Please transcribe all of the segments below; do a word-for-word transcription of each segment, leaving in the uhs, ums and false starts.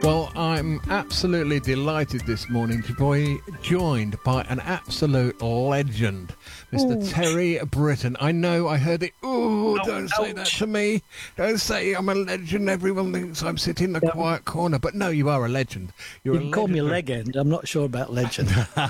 Well, I'm absolutely delighted this morning to be joined by an absolute legend, Mister Ooh. Terry Britten. I know, I heard it. Ooh, Oh, don't say that ouch. to me. Don't say I'm a legend. Everyone thinks I'm sitting in the Yeah. quiet corner. But no, you are a legend. You're You a can call me a legend. legend. I'm not sure about legend.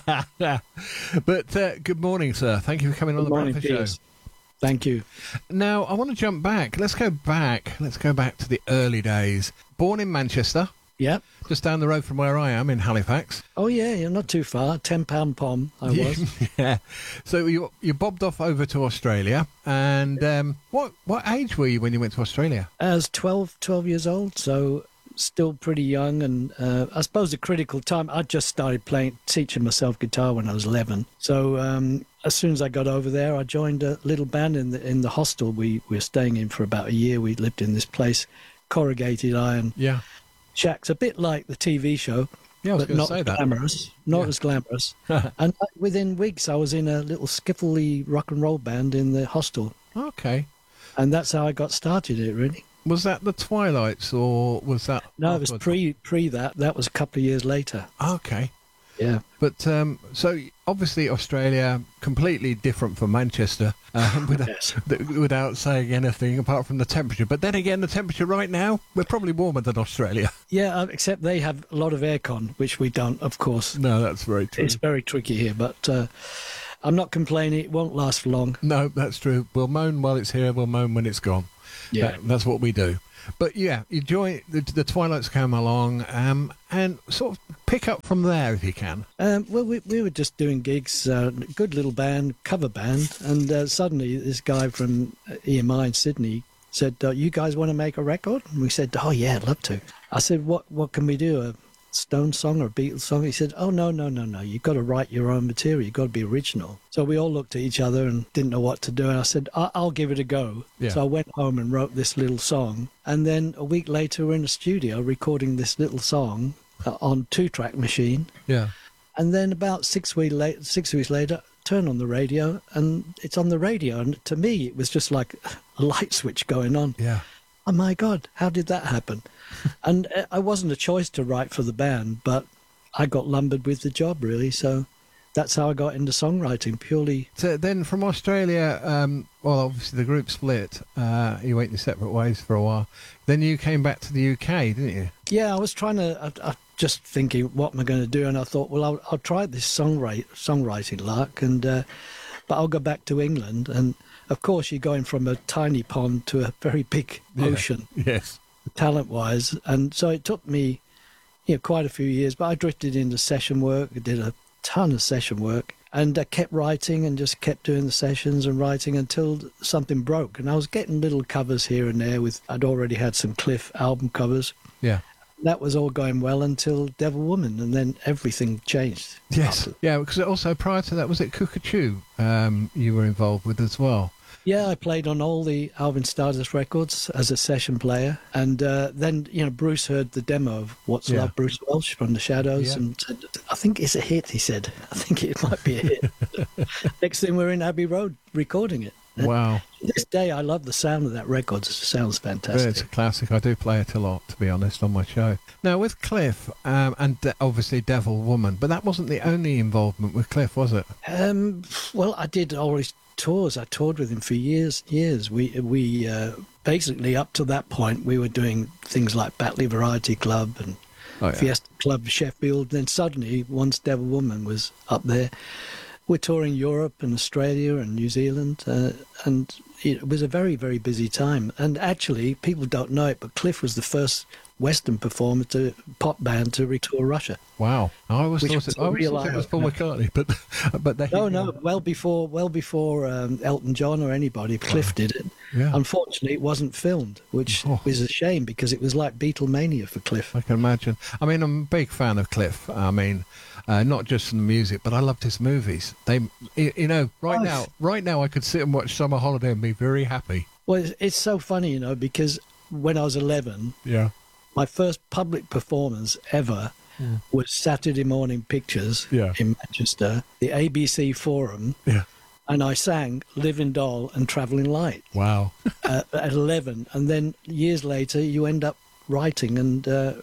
But uh, good morning, sir. Thank you for coming on Good the morning, Breakfast Show. Piers. Thank you. Now, I want to jump back. Let's go back. Let's go back to the early days. Born in Manchester, Yep. just down the road from where I am in Halifax. Oh, yeah, you're not too far. Ten pound pom, I was. Yeah. So you you bobbed off over to Australia, and um, what what age were you when you went to Australia? I was twelve, twelve years old, so still pretty young. And uh, I suppose a critical time. I just started playing, teaching myself guitar when I was eleven. So um, as soon as I got over there, I joined a little band in the in the hostel we, we were staying in for about a year. We lived in this place, corrugated iron Yeah. shacks, a bit like the T V show. Yeah, I was but going to not say as that. glamorous, not Yeah. as glamorous. And uh, within weeks, I was in a little skiffly rock and roll band in the hostel, Okay. and that's how I got started. It really. Was that the Twilights, or was that? No, it was afterwards? pre pre that. That was a couple of years later. Okay. Yeah. But um, so obviously Australia completely different from Manchester, um, without, Yes. without saying anything apart from the temperature. But then again, the temperature right now, we're probably warmer than Australia. Yeah, uh, except they have a lot of aircon, which we don't, of course. No, that's very true. It's very tricky here, but uh, I'm not complaining. It won't last for long. No, that's true. We'll moan while it's here. We'll moan when it's gone. Yeah. That- that's what we do. But yeah, you join the, the Twilights come along, um, and sort of pick up from there if you can. Um, well, we, we were just doing gigs, uh, good little band, cover band, and uh, suddenly this guy from E M I in Sydney said, uh, you guys want to make a record? And we said, oh, yeah, I'd love to. I said, what what can we do, a Stone song or a Beatles song? He said, oh, no, no, no, no, you've got to write your own material, you've got to be original. So we all looked at each other and didn't know what to do, and I said, I- I'll give it a go. Yeah. So I went home and wrote this little song, and then a week later we're in the studio recording this little song uh, on two-track machine. Yeah. And then about six weeks later, six weeks later, turn on the radio, and it's on the radio. And to me, it was just like a light switch going on. Yeah. Oh my God, how did that happen? And uh, I wasn't a choice to write for the band, but I got lumbered with the job, really. So that's how I got into songwriting, purely. So then from Australia, um, well, obviously the group split. Uh, you went your separate ways for a while. Then you came back to the U K, didn't you? Yeah, I was trying to, I, I just thinking, what am I going to do? And I thought, well, I'll, I'll try this songwrite, songwriting lark, and uh, but I'll go back to England. And of course, you're going from a tiny pond to a very big Yeah. ocean, Yes. talent-wise. And so it took me, you know, quite a few years. But I drifted into session work. I did a ton of session work, and I kept writing and just kept doing the sessions and writing until something broke. And I was getting little covers here and there. With I'd already had some Cliff album covers. Yeah. That was all going well until Devil Woman, and then everything changed. Yes. After- Yeah, because also prior to that, was it Cuckoo um, you were involved with as well? Yeah, I played on all the Alvin Stardust records as a session player. And uh, then, you know, Bruce heard the demo of What's Yeah. Love, Bruce Welch from The Shadows, Yeah. and said, I think it's a hit, he said. I think it might be a hit. Next thing, we're in Abbey Road recording it. Wow. To this day, I love the sound of that record. It sounds Yeah, it's fantastic. a classic. I do play it a lot, to be honest, on my show. Now, with Cliff, um, and de- obviously Devil Woman, but that wasn't the only involvement with Cliff, was it? Um, well, I did all his tours. I toured with him for years, years. We we uh, basically up to that point we were doing things like Batley Variety Club and Oh, yeah. Fiesta Club Sheffield. Then suddenly, once Devil Woman was up there, we're touring Europe and Australia and New Zealand, uh, and it was a very very busy time. And actually, people don't know it, but Cliff was the first Western performer to pop band to retour Russia. Wow. I always Which thought was it, I always real thought it was eye Paul McCartney, but but they, No, no, well before, well before um, Elton John or anybody, Cliff did it. Yeah. Unfortunately, it wasn't filmed, which Oh. was a shame because it was like Beatlemania for Cliff. I can imagine. I mean, I'm a big fan of Cliff. I mean, uh, not just from the music, but I loved his movies. They, you you know, right Oh. now, right now, I could sit and watch Summer Holiday and be very happy. Well, it's, it's so funny, you know, because when I was eleven, Yeah. my first public performance ever was Saturday Morning Pictures Yeah. in Manchester, the A B C Forum, Yeah. and I sang Living Doll and Travelling Light Wow. uh, at eleven. And then years later, you end up writing and uh,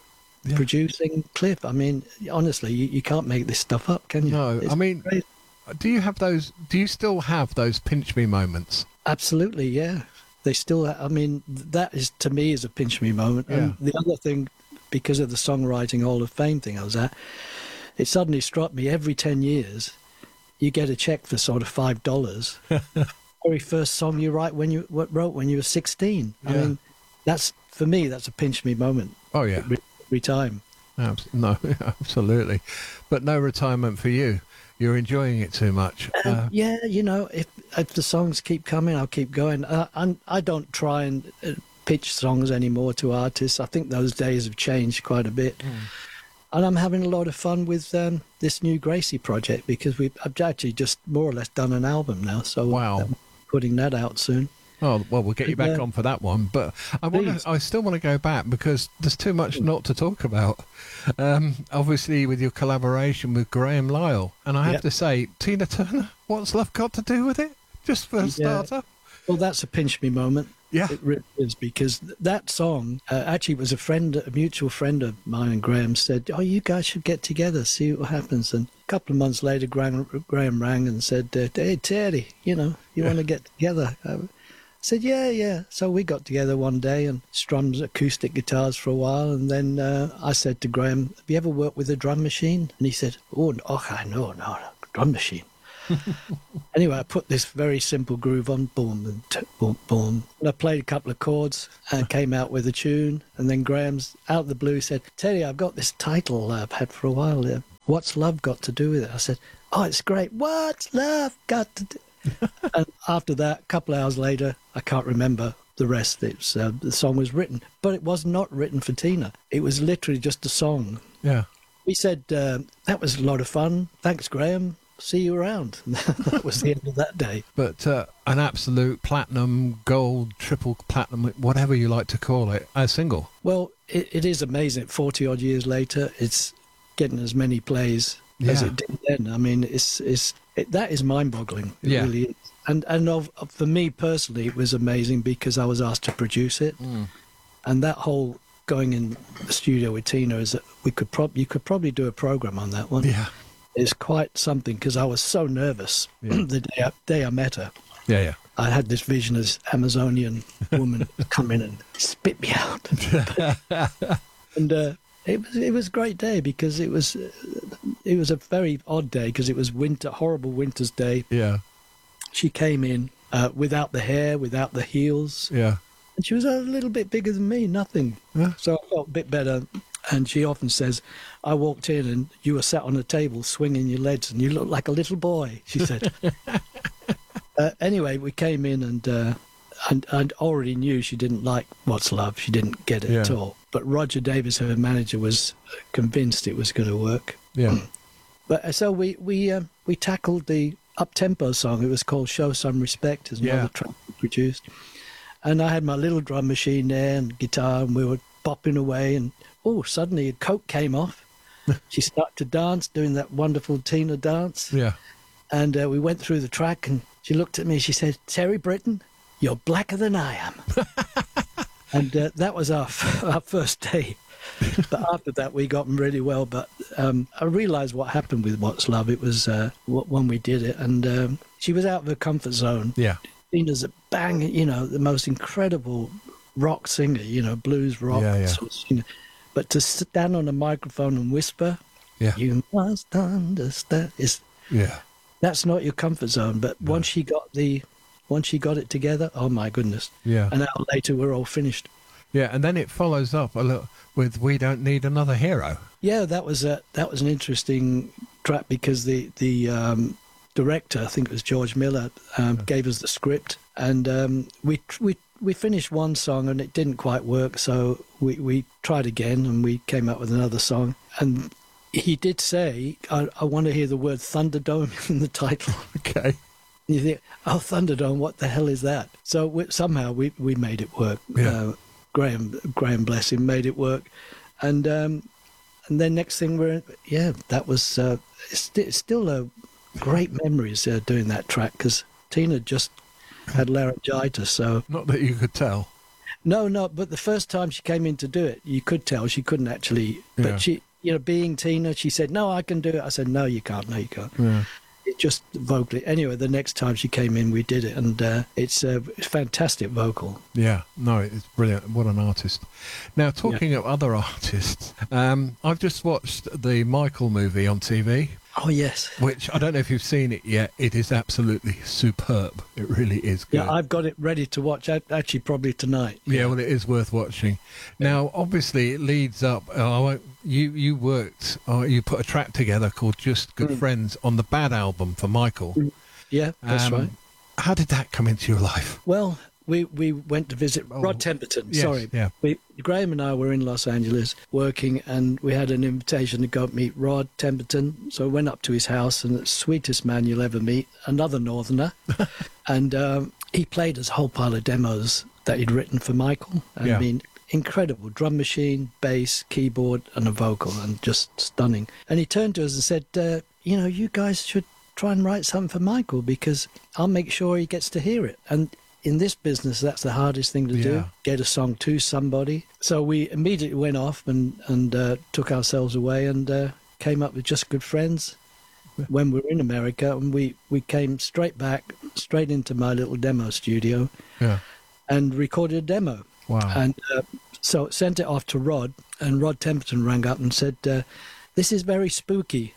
Yeah. producing Cliff. I mean, honestly, you, you can't make this stuff up, can you? No, It's I mean, crazy. do you have those? Do you still have those pinch me moments? Absolutely, yeah. They still, I mean, that is, to me, is a pinch me moment. And the other thing, because of the Songwriting Hall of Fame thing I was at, it suddenly struck me every ten years, you get a check for sort of five dollars. Very first song you write when you wrote when you were sixteen. I Yeah. mean, that's, for me, that's a pinch me moment. Oh yeah, Every, every time. Abs- no, absolutely. But no retirement for you. You're enjoying it too much. Um, Uh, yeah, you know, if if the songs keep coming, I'll keep going. Uh, and I don't try and uh, pitch songs anymore to artists. I think those days have changed quite a bit. Mm. And I'm having a lot of fun with um, this new Gracie project, because we've I've actually just more or less done an album now. So Wow. I'm putting that out soon. Oh well, we'll get you back Uh, on for that one. But I want please. to. I still want to go back because there's too much not to talk about. Um, obviously, with your collaboration with Graham Lyle, and I have Yep. to say, Tina Turner. What's love got to do with it? Just for a Yeah. starter. Well, that's a pinch me moment. Yeah. It really is, because th- that song uh, actually was a friend, a mutual friend of mine and Graham said, "Oh, you guys should get together, see what happens." And a couple of months later, Graham, Graham rang and said, uh, "Hey, Terry, you know, you Yeah. want to get together?" I said, "Yeah, yeah." So we got together one day and strummed acoustic guitars for a while. And then uh, I said to Graham, "Have you ever worked with a drum machine?" And he said, "Oh, no, okay, no, no, no, drum machine." Anyway, I put this very simple groove on, boom, and t- boom, boom. And I played a couple of chords and came out with a tune. And then Graham's out of the blue said, "Teddy, I've got this title I've had for a while. Uh, What's Love Got to Do with It?" I said, "Oh, it's great. What's love got to do?" And after that, a couple of hours later, I can't remember the rest. It's, uh, the song was written, but it was not written for Tina. It was literally just a song. Yeah. We said, uh, "That was a lot of fun. Thanks, Graham. See you around." That was the end of that day. But uh, an absolute platinum, gold, triple platinum, whatever you like to call it, a single. Well, it, it is amazing. forty odd years later, it's getting as many plays as Yeah. it did then. I mean, it's it's it, that is mind-boggling. It Yeah. really is. And and of, of- for me personally, it was amazing because I was asked to produce it, Mm. and that whole going in the studio with Tina is that we could prob you could probably do a program on that one. Yeah. It's quite something, because I was so nervous Yeah. the day I, day I met her. Yeah, yeah. I had this vision as Amazonian woman come in and spit me out. And uh, it was it was a great day, because it was uh, it was a very odd day, because it was winter, horrible winter's day. Yeah. She came in uh, without the hair, without the heels, Yeah. and she was a little bit bigger than me, nothing. Yeah. So I felt a bit better. And she often says, "I walked in and you were sat on a table swinging your legs and you looked like a little boy," she said. uh, anyway, we came in and, uh, and and already knew she didn't like What's Love. She didn't get it Yeah. at all. But Roger Davis, her manager, was convinced it was going to work. Yeah. But uh, so we we um, we tackled the up-tempo song. It was called "Show Some Respect," as Yeah. another track we produced. And I had my little drum machine there and guitar, and we were bopping away. And oh, suddenly a coat came off. She started to dance, doing that wonderful Tina dance. Yeah. And uh, we went through the track, and she looked at me. She said, "Terry Britton, you're blacker than I am." And uh, that was our our first day. But after that, we got on really well. But um, I realised what happened with What's Love. It was uh, wh- when we did it, and um, she was out of her comfort zone. Yeah. Tina's a bang, you know, the most incredible rock singer, you know, blues rock. Yeah, yeah. Sort of singer. But to stand on a microphone and whisper, Yeah. "You must understand," is Yeah. that's not your comfort zone. But No. once she got the, once she got it together, oh my goodness! Yeah. An hour later, we're all finished. Yeah. And then it follows up a little with "We Don't Need Another Hero." Yeah, that was a that was an interesting track, because the the um, director, I think it was George Miller, um, gave us the script, and um, we we we finished one song and it didn't quite work, so we we tried again and we came up with another song. And he did say, "I, I want to hear the word Thunderdome in the title." Okay. You think, "Oh, Thunderdome, what the hell is that?" So we, somehow we we made it work. Yeah. Uh, Graham, Graham, bless him, made it work, and um, and then next thing we're yeah, that was uh, it's, st- it's still a great memories uh, doing that track, because Tina just had laryngitis, so Not that you could tell. No, no, but the first time she came in to do it, you could tell she couldn't actually. But Yeah. she, you know, being Tina, she said, "No, I can do it." I said, "No, you can't. No, you can't." Yeah. It just vocally. Anyway, the next time she came in, we did it, and uh, it's a fantastic vocal. Yeah, no, it's brilliant. What an artist. Now, talking of other artists, um, I've just watched the Michael movie on T V, Oh yes, which I don't know if you've seen it yet. It is absolutely superb. It really is good. yeah, I've got it ready to watch. ac- Actually, probably tonight. Yeah, well, it is worth watching. Now, obviously, it leads up. Uh, I won't, you you worked, uh, you put a track together called "Just Good Mm. Friends" on the Bad album for Michael. Yeah, that's Um, right. How did that come into your life? Well, we we went to visit Oh, Rod Temperton. yes, Sorry, yeah. we, Graham and I were in Los Angeles working, and we had an invitation to go meet Rod Temperton. So I went up to his house, and the sweetest man you'll ever meet, another Northerner, and um, he played us a whole pile of demos that he'd written for Michael. I Yeah. mean, incredible drum machine, bass, keyboard, and a vocal, and just stunning. And he turned to us and said, uh, "You know, you guys should try and write something for Michael because I'll make sure he gets to hear it." And in this business, that's the hardest thing to Yeah. do, get a song to somebody. So we immediately went off and, and uh, took ourselves away and uh, came up with Just Good Friends when we were in America. And we, we came straight back, straight into my little demo studio Yeah. and recorded a demo. Wow. And uh, so sent it off to Rod, and Rod Temperton rang up and said, uh, "This is very spooky."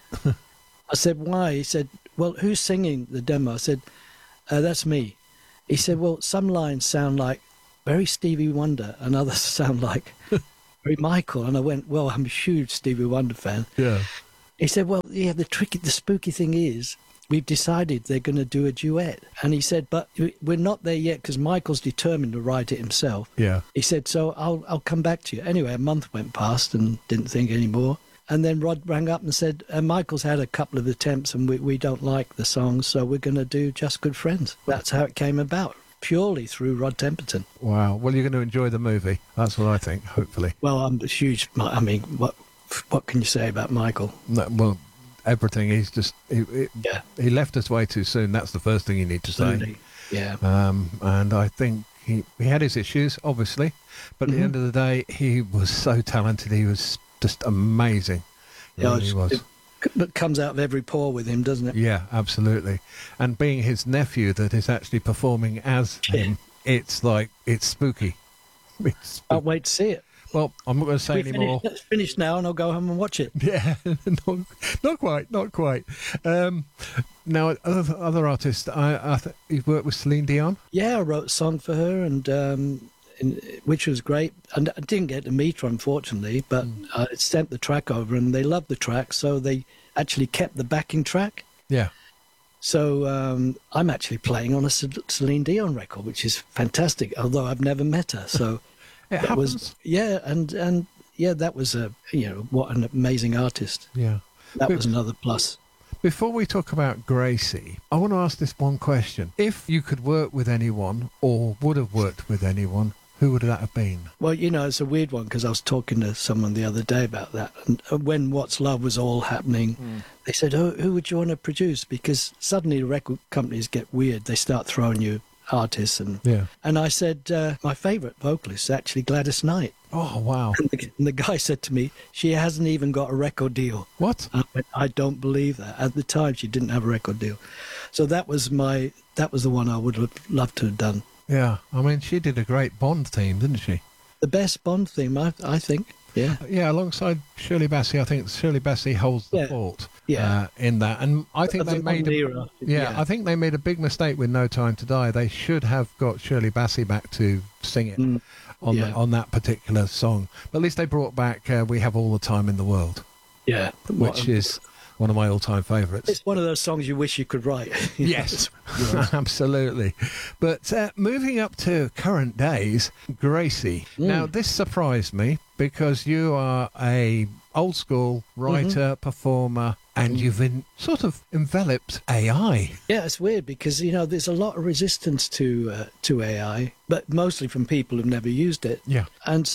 I said, "Why?" He said, "Well, who's singing the demo?" I said, uh, "That's me." He said, "Well, some lines sound like very Stevie Wonder and others sound like very Michael." And I went, "Well, I'm a huge Stevie Wonder fan." yeah. He said, "Well, yeah, the tricky, the spooky thing is we've decided they're going to do a duet." And he said, "But we're not there yet because Michael's determined to write it himself." Yeah. He said, "So I'll I'll come back to you." Anyway, a month went past and didn't think any more. And then Rod rang up and said, uh, "Michael's had a couple of attempts and we, we don't like the song, so we're going to do Just Good Friends." That's how it came about, purely through Rod Temperton. Wow. Well, you're going to enjoy the movie. That's what I think, hopefully. Well, I'm a huge, I mean, what what can you say about Michael? No, well, everything. He's just, he, he, Yeah, he left us way too soon. That's the first thing you need to say. absolutely. Yeah. Um, and I think he, he had his issues, obviously. But at Mhm. the end of the day, he was so talented. He was just amazing. He Yeah, really was. It c- comes out of every pore with him, doesn't it? Yeah, absolutely. And being his nephew that is actually performing as him, it's like, it's spooky. It's spooky. Can't wait to see it. Well, I'm not going to say We any finish, more. it's finished now, and I'll go home and watch it. Yeah, not, not quite, not quite. Um, now, other, other artists, I, I th- you've worked with Celine Dion? Yeah, I wrote a song for her, and um, in, which was great. And I didn't get to meet her, unfortunately, but Mm. I sent the track over, and they loved the track, so they actually kept the backing track. Yeah. So um, I'm actually playing on a C- Celine Dion record, which is fantastic. Although I've never met her, so It that happens. was yeah, and and yeah, that was a you know what an amazing artist. Yeah. That But- was another plus. Before we talk about Gracie, I want to ask this one question. If you could work with anyone or would have worked with anyone, who would that have been? Well, you know, it's a weird one because I was talking to someone the other day about that. And uh, when What's Love was all happening, they said, "Oh, who would you want to produce?" Because suddenly the record companies get weird. They start throwing you artists. And, Yeah. and I said, uh, my favourite vocalist is actually Gladys Knight. Oh, wow. And the, and the guy said to me, "She hasn't even got a record deal." What? I went, "I don't believe that." At the time, she didn't have a record deal. So that was my, that was the one I would have loved to have done. Yeah. I mean, she did a great Bond theme, didn't she? The best Bond theme, I, I think. Yeah. Yeah, alongside Shirley Bassey, I think Shirley Bassey holds the Yeah. fort Yeah. uh, in that. And I think Of they the made Bond a, era. yeah, I think they made a big mistake with No Time to Die. They should have got Shirley Bassey back to sing it Mm, on yeah. the, on that particular song. But at least they brought back uh, We Have All the Time in the World, yeah. which is one of my all-time favourites. It's one of those songs you wish you could write. Yes, absolutely. But uh, moving up to current days, Gracie. Mm. Now, this surprised me because you are a old school writer, performer, and Mm. you've in, sort of enveloped A I. Yeah, it's weird because you know there's a lot of resistance to uh, to A I, but mostly from people who've never used it. Yeah. And so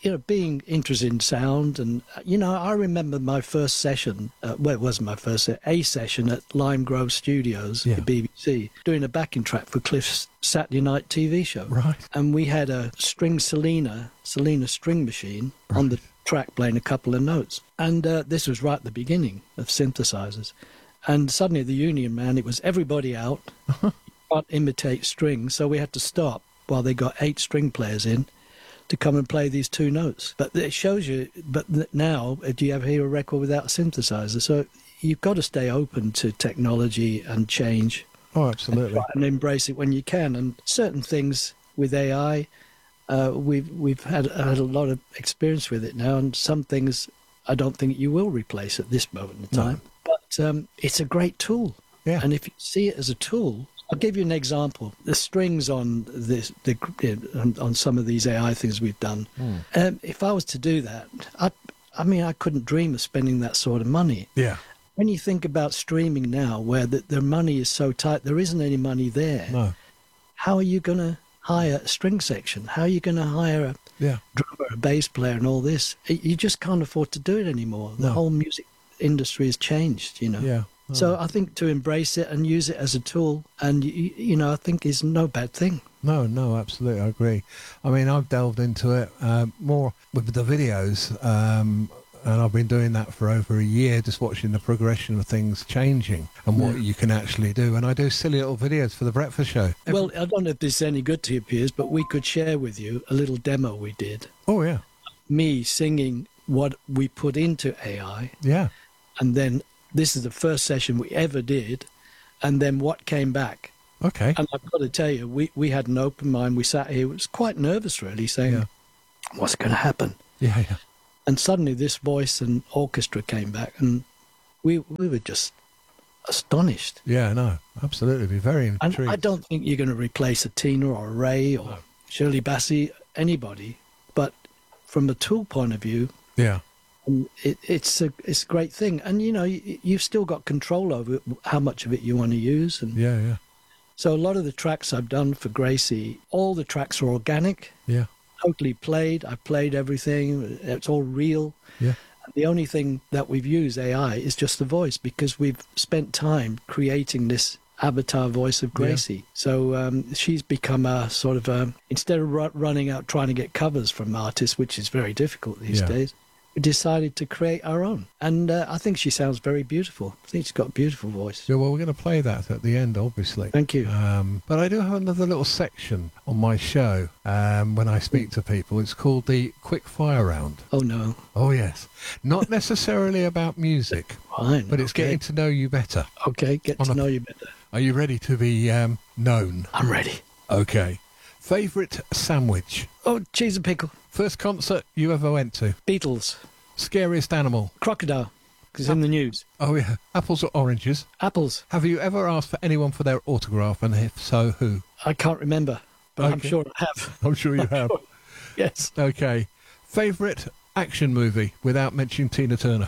you know, being interested in sound, and you know, I remember my first session. Uh, well, it wasn't my first se- a session at Lime Grove Studios, Yeah. the B B C, doing a backing track for Cliff's Saturday night T V show. Right. And we had a string Selena, Selena string machine on the track playing a couple of notes. And uh, this was right at the beginning of synthesizers. And suddenly the Union Man, it was everybody out, can't imitate strings, so we had to stop while they got eight string players in to come and play these two notes. But it shows you, but now, do you ever hear a record without a synthesizer? So you've got to stay open to technology and change. Oh, absolutely. And, and embrace it when you can. And certain things with A I, uh, we've we've had, had a lot of experience with it now, and some things I don't think you will replace at this moment in time. No. But um, it's a great tool. Yeah. And if you see it as a tool, I'll give you an example. The strings on this, the, on, on some of these A I things we've done. Mm. Um, if I was to do that, I, I mean, I couldn't dream of spending that sort of money. Yeah. When you think about streaming now, where the, the money is so tight, there isn't any money there. No. How are you going to hire a string section? How are you going to hire a yeah. drummer, a bass player, and all this? You just can't afford to do it anymore. The no. whole music industry has changed, you know. Yeah. Oh. So I think to embrace it and use it as a tool, and you, you know, I think is no bad thing. No, no, absolutely, I agree. I mean, I've delved into it uh, more with the videos, um, and I've been doing that for over a year, just watching the progression of things changing and what yeah. you can actually do. And I do silly little videos for the breakfast show. Every- well, I don't know if this is any good to you, Piers, but we could share with you a little demo we did. Oh, yeah. Me singing what we put into A I. Yeah. And then this is the first session we ever did, and then what came back. Okay. And I've got to tell you, we, we had an open mind. We sat here, it was quite nervous, really, saying, yeah. what's going to happen? Yeah, yeah. And suddenly this voice and orchestra came back, and we we were just astonished. Yeah, no, absolutely. Be very intrigued. And I don't think you're going to replace a Tina or a Ray or no. Shirley Bassey, anybody. But from a tool point of view, yeah. And it, it's a it's a great thing, and you know you, you've still got control over it, how much of it you want to use. And yeah, yeah. So a lot of the tracks I've done for Gracie, all the tracks are organic. Yeah. Totally played. I've played everything. It's all real. Yeah. And the only thing that we've used A I is just the voice, because we've spent time creating this avatar voice of Gracie. Yeah. So um, she's become a sort of a, instead of ru- running out trying to get covers from artists, which is very difficult these yeah. days. We decided to create our own, and uh, I think she sounds very beautiful. I think she's got a beautiful voice. Yeah, well, we're going to play that at the end, obviously. Thank you. Um, but I do have another little section on my show um, when I speak to people. It's called the Quick Fire Round. Oh, no. Oh, yes. Not necessarily about music, Fine, but it's okay. getting to know you better. Okay, get on to a, know you better. Are you ready to be um, known? I'm ready. Okay. Favourite sandwich? Oh, cheese and pickle. First concert you ever went to? Beatles. Scariest animal? Crocodile, because it's in the news. Oh, yeah. Apples or oranges? Apples. Have you ever asked for anyone for their autograph, and if so, who? I can't remember, but okay. I'm sure I have. I'm sure you have. Yes. Okay. Favourite action movie without mentioning Tina Turner?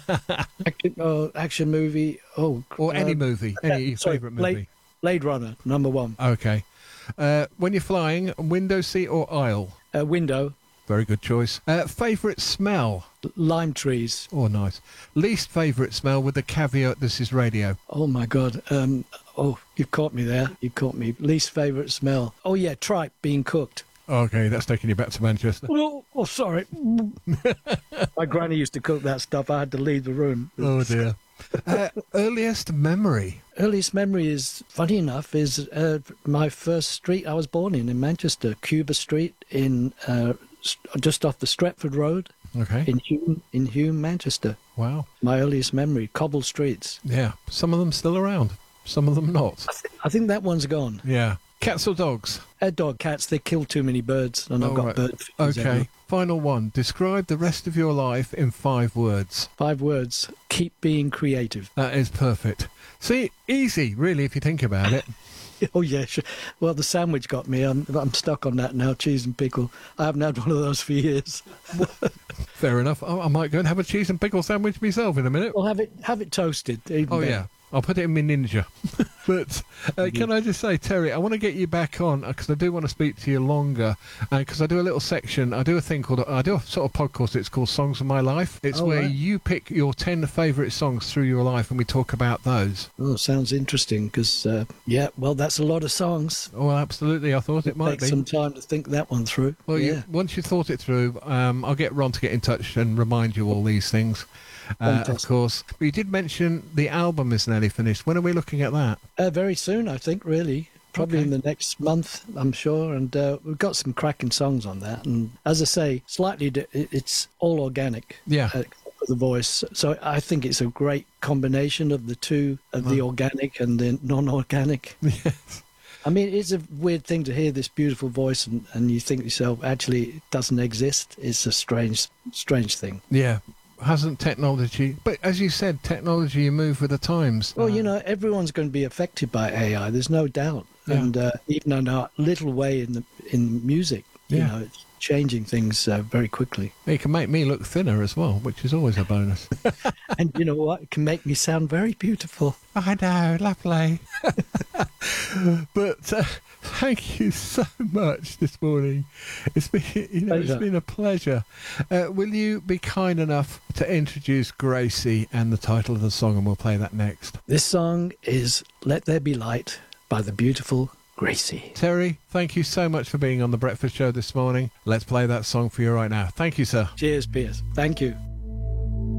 action, oh, action movie. Oh, or any uh, movie. Any uh, sorry, favourite movie. Blade, Blade Runner, number one. Okay. Uh, when you're flying, window seat or aisle? Uh, window. Very good choice. Uh, favourite smell? Lime trees. Oh, nice. Least favourite smell with the caveat this is radio? Oh, my God. Um, oh, you've caught me there. You've caught me. Least favourite smell. Oh, yeah, tripe being cooked. Okay, that's taking you back to Manchester. Oh, oh sorry. My granny used to cook that stuff. I had to leave the room. Oh, dear. Uh, earliest memory? Earliest memory is, funny enough, is uh, my first street I was born in, in Manchester, Cuba Street, in uh, just off the Stretford Road. Okay. In Hume, in Hume, Manchester. Wow. My earliest memory, cobbled streets. Yeah, some of them still around, some of them not. I, th- I think that one's gone. Yeah. Cats or dogs? Uh, dog, cats, they kill too many birds, and I've oh, got right. bird feeders Okay, everywhere. Final one. Describe the rest of your life in five words. Five words. Keep being creative. That is perfect. See, easy, really, if you think about it. Oh, yeah, sure. Well, the sandwich got me. I'm, I'm stuck on that now, cheese and pickle. I haven't had one of those for years. Fair enough. Oh, I might go and have a cheese and pickle sandwich myself in a minute. Well, have it have it toasted. Even Oh, better. yeah. I'll put it in my Ninja. But uh, can I just say, Terry, I want to get you back on because I do want to speak to you longer. Because uh, I do a little section, I do a thing called, I do a sort of podcast, it's called Songs of My Life. It's Oh, where right. you pick your ten favourite songs through your life and we talk about those. Oh, sounds interesting because, uh, yeah, well, that's a lot of songs. Oh, well, absolutely. I thought it might Take be. some time to think that one through. Well, yeah. you, once you've thought it through, um, I'll get Ron to get in touch and remind you all these things, uh, of Fantastic. course. But you did mention the album is nearly finished. When are we looking at that? Uh, very soon, I think, really. Probably Okay. in the next month, I'm sure. And uh, we've got some cracking songs on that. And as I say, slightly, di- it- it's all organic. Yeah. Uh, for the voice. So I think it's a great combination of the two, of the organic and the non-organic. Yes. I mean, it's a weird thing to hear this beautiful voice and, and you think to yourself, actually, it doesn't exist. It's a strange, strange thing. Yeah. Hasn't technology, but as you said, technology, you move with the times. Well, you Uh, know, everyone's going to be affected by A I. There's no doubt. Yeah. And uh, even in a little way in the in music, you Yeah. know, it's changing things uh, very quickly. it can make me look thinner as well, which is always a bonus. And you know what? It can make me sound very beautiful. I know, lovely. But uh, thank you so much this morning. It's been, you know, it's Pleasure. been a pleasure. Uh, will you be kind enough to introduce Gracie and the title of the song, and we'll play that next. This song is "Let There Be Light" by the beautiful Gracie. Terry, thank you so much for being on the Breakfast Show this morning. Let's play that song for you right now. Thank you, sir. Cheers, Piers. Thank you.